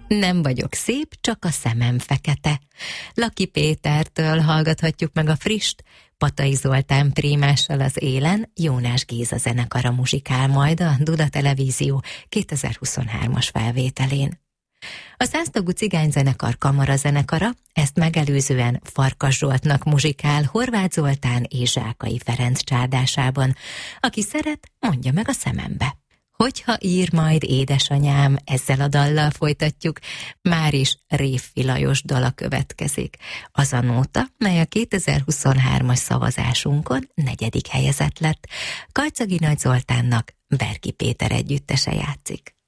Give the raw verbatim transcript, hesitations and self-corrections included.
Nem vagyok szép, csak a szemem fekete. Laki Pétertől hallgathatjuk meg a frisst, Patai Zoltán prímással az élen, Jónás Géza zenekara muzsikál majd a Duda Televízió kétezer-huszonhármas felvételén. A száztagú cigányzenekar kamarazenekara, ezt megelőzően Farkas Zsoltnak muzsikál Horváth Zoltán és Zsákai Ferenc csárdásában. Aki szeret, mondja meg a szemembe. Hogyha ír majd édesanyám, ezzel a dallal folytatjuk, már is Révfi Lajos dala következik. Az a nóta, mely a kétezer-huszonhármas szavazásunkon negyedik helyezett lett. Kajczagi Nagy Zoltánnak Berki Péter együttese játszik.